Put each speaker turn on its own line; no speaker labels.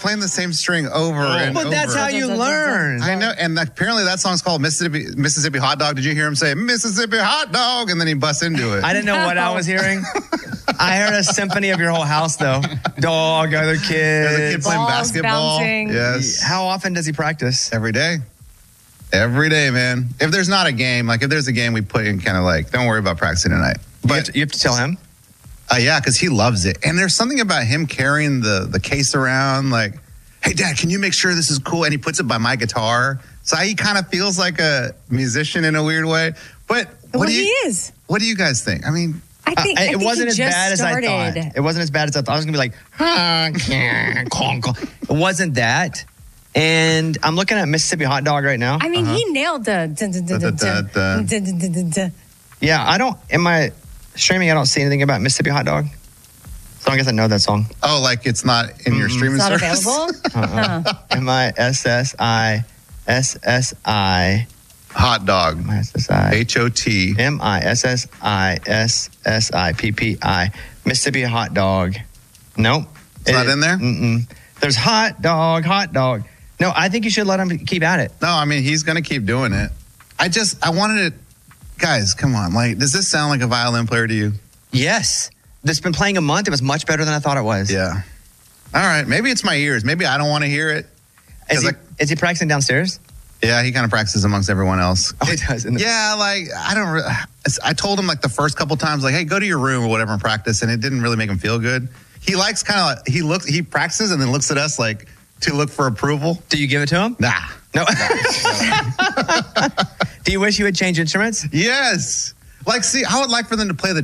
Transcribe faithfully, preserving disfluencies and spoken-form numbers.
playing the same string over oh, and
but
over.
But that's how you learn.
I know, and apparently that song's called Mississippi Mississippi Hot Dog. Did you hear him say Mississippi Hot Dog? And then he busts into it.
I didn't know no. what I was hearing. I heard a symphony of your whole house, though. Dog, other kids.
There's a kid playing
Balls
basketball.
Bouncing.
Yes.
How often does he practice?
Every day. Every day, man. If there's not a game, like if there's a game, we put in kind of like, don't worry about practicing tonight. But
you have to, you have to tell him?
Uh, yeah, because he loves it. And there's something about him carrying the, the case around, like, hey, Dad, can you make sure this is cool? And he puts it by my guitar. So he kind of feels like a musician in a weird way. But what
well,
do you,
he is.
What do you guys think? I mean,
I think,
uh,
I
it
think
wasn't as
he just
bad
started.
as I thought. It wasn't as bad as I thought. I was going to be like, it wasn't that. And I'm looking at Mississippi Hot Dog right now.
I mean,
uh-huh.
he nailed the. Dun, dun, dun, dun, dun, dun, dun, dun, dun, dun.
Yeah, I don't, in my streaming, I don't see anything about Mississippi Hot Dog. So I guess I know that song.
Oh, like it's not in mm-hmm. your streaming
service?
It's not
service? Available?
Uh-uh. M I S S I S S I
Hot Dog.
M I S S I
H O T
M I S S I S S I P P I Mississippi Hot Dog. Nope.
It's it, not in there?
Mm-mm. There's Hot Dog, Hot Dog. No, I think you should let him keep at it.
No, I mean, he's going to keep doing it. I just, I wanted it. Guys, come on. Like, does this sound like a violin player to you?
Yes. It's been playing a month. It was much better than I thought it was.
Yeah. All right. Maybe it's my ears. Maybe I don't want to hear it.
Is he,
like,
is he practicing downstairs?
Yeah, he kind of practices amongst everyone else.
Oh, he does. The-
yeah, like, I don't re- I told him, like, the first couple times, like, hey, go to your room or whatever and practice, and it didn't really make him feel good. He likes kind of, he looks, he practices and then looks at us, like, to look for approval.
Do you give it to him?
Nah.
No. Do you wish you would change instruments?
Yes. Like, see, I would like for them to play the